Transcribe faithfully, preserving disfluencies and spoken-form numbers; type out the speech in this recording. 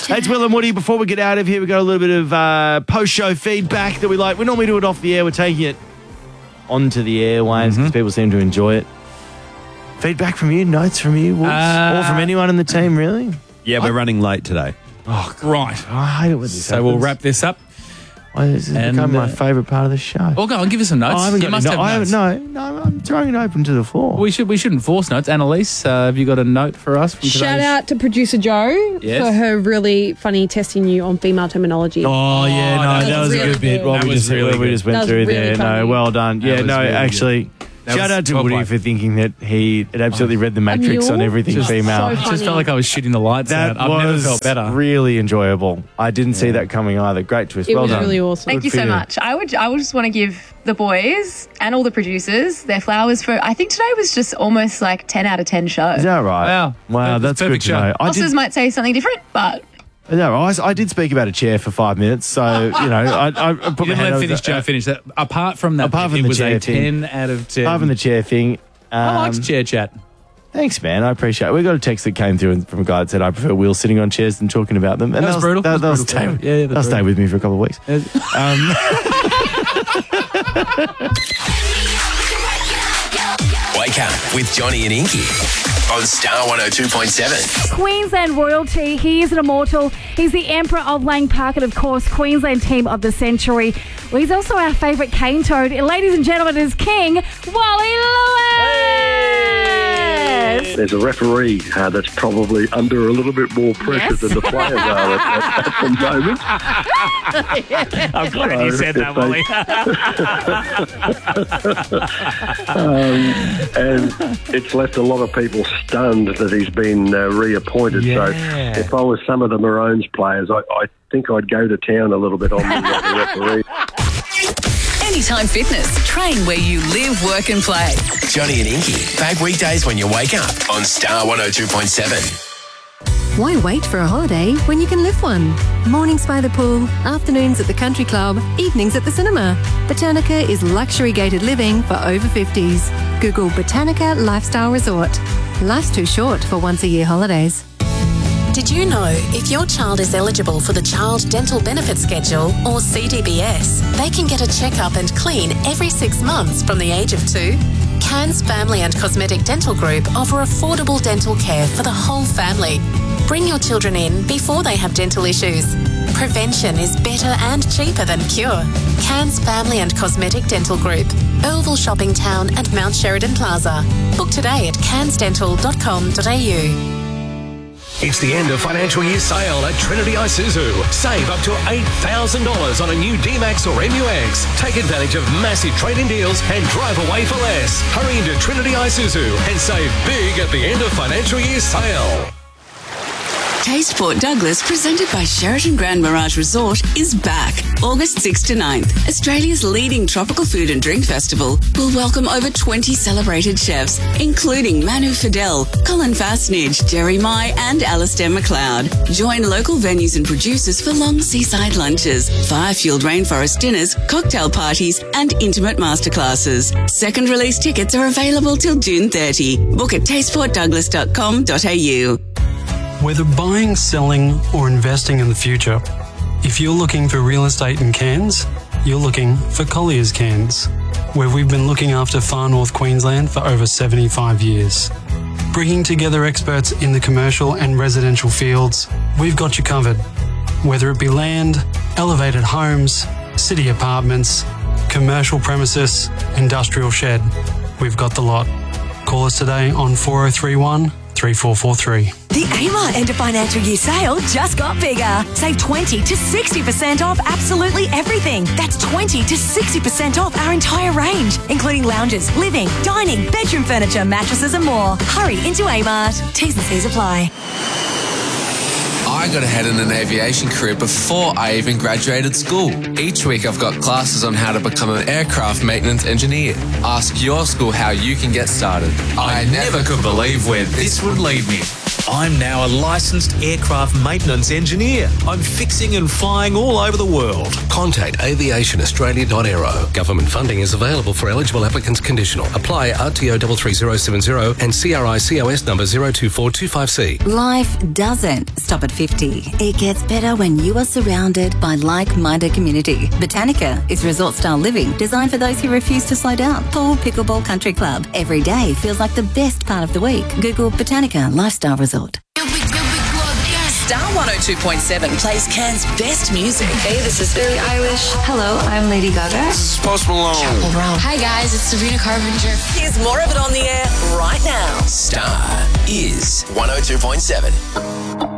It's Will and Woody. Before we get out of here, we've got a little bit of uh, post-show feedback that we like. We normally do it off the air. We're taking it onto the airwaves because mm-hmm. people seem to enjoy it. Feedback from you, notes from you, Wolves, uh, or from anyone in the team, really? Yeah, we're I, running late today. Oh, right. I hate it when this So happens. we'll wrap this up. Well, this has and, become my uh, favourite part of the show. Well, go on, give us some notes. Oh, I haven't you got must no, have I notes. No, no, I'm throwing it open to the floor. We, should, we shouldn't force notes. Annalise, uh, have you got a note for us? From Shout out to producer Jo yes. for her really funny testing you on female terminology. Oh, yeah, no, that, that was, was a really good bit. good. What that we was just, really we good. just went that through really there. funny. No, well done. That yeah, no, really actually... Good. Shout out to Woody well for thinking that he had absolutely read the Matrix on everything just female. So I just felt like I was shooting the lights that out. I've was never felt better. really enjoyable. I didn't yeah. see that coming either. Great twist. It well was done. really awesome. Thank Good you so you. much. I would I would just want to give the boys and all the producers their flowers for, I think today was just almost like ten out of ten show. Is that right? Wow. Wow, That's that's good perfect to show. know. I Bosses did, might say something different, but... no, I, I did speak about a chair for five minutes, so, you know, I, I put You my let hand finish, over Joe, the- finish that. Apart from that, Apart from it the was chair a thing. ten out of ten. Apart from the chair thing. Um, I liked chair chat. Thanks, man. I appreciate it. We got a text that came through from a guy that said, I prefer Will sitting on chairs than talking about them. And That was brutal. That, That that'll was stay, brutal. Yeah, yeah, that's that'll stay with me for a couple of weeks. Um, Wake up with Johnny and Inky on Star one oh two point seven. Queensland royalty. He is an immortal. He's the Emperor of Lang Park and, of course, Queensland Team of the Century. Well, he's also our favourite cane toad. Ladies and gentlemen, it is King Wally Lewis. There's a referee uh, that's probably under a little bit more pressure Yes. than the players are at, at, at the moment. I'm glad So you said that, Wally. um, and it's left a lot of people stunned that he's been uh, reappointed. Yeah. So if I was some of the Maroons players, I, I think I'd go to town a little bit on the, uh, the referee. Anytime Fitness. Train where you live, work and play. Johnny and Inky, back weekdays when you wake up on Star one oh two point seven. Why wait for a holiday when you can live one? Mornings by the pool, afternoons at the country club, evenings at the cinema. Botanica is luxury gated living for over fifties. Google Botanica Lifestyle Resort. Life's too short for once a year holidays. Did you know if your child is eligible for the Child Dental Benefit Schedule, or C D B S, they can get a checkup and clean every six months from the age of two? Cairns Family and Cosmetic Dental Group offer affordable dental care for the whole family. Bring your children in before they have dental issues. Prevention is better and cheaper than cure. Cairns Family and Cosmetic Dental Group, Earlville Shopping Town and Mount Sheridan Plaza. Book today at cairns dental dot com dot a u. It's the end of financial year sale at Trinity Isuzu. Save up to eight thousand dollars on a new D-Max or M U X. Take advantage of massive trade-in deals and drive away for less. Hurry into Trinity Isuzu and save big at the end of financial year sale. Taste Port Douglas, presented by Sheraton Grand Mirage Resort, is back August sixth to ninth. Australia's leading tropical food and drink festival will welcome over twenty celebrated chefs, including Manu Fidel, Colin Fastnidge, Jerry Mai and Alistair McLeod. Join local venues and producers for long seaside lunches, fire-fueled rainforest dinners, cocktail parties and intimate masterclasses. Second release tickets are available till June thirtieth. Book at taste port douglas dot com dot a u. Whether buying, selling or investing in the future, if you're looking for real estate in Cairns, you're looking for Collier's Cairns, where we've been looking after far north Queensland for over seventy-five years. Bringing together experts in the commercial and residential fields, we've got you covered. Whether it be land, elevated homes, city apartments, commercial premises, industrial shed, we've got the lot. Call us today on four oh three one, three four four three. The Amart End of Financial Year sale just got bigger. Save twenty to sixty percent off absolutely everything. That's twenty to sixty percent off our entire range, including lounges, living, dining, bedroom furniture, mattresses and more. Hurry into Amart. T's and C's apply. I got ahead in an aviation career before I even graduated school. Each week I've got classes on how to become an aircraft maintenance engineer. Ask your school how you can get started. I never could believe where this would lead me. I'm now a licensed aircraft maintenance engineer. I'm fixing and flying all over the world. Contact aviation australia dot aero. Government funding is available for eligible applicants conditional. Apply R T O three three zero seven zero and C R I C O S number zero two four two five C. Life doesn't stop at fifty. It gets better when you are surrounded by like-minded community. Botanica is resort-style living designed for those who refuse to slow down. Pool Pickleball Country Club. Every day feels like the best part of the week. Google Botanica Lifestyle Resort. Star one oh two point seven plays Cairns' best music. Hey, this is Billie Eilish. Hello, I'm Lady Gaga. This is Post Malone. Hi guys, it's Sabrina Carpenter. Here's more of it on the air right now. Star is one oh two point seven.